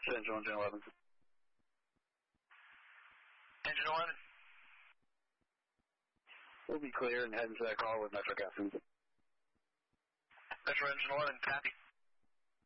Central Engine 11. Engine 11. We'll be clear and heading to that call with Metro Captain. Metro Engine 11, copy.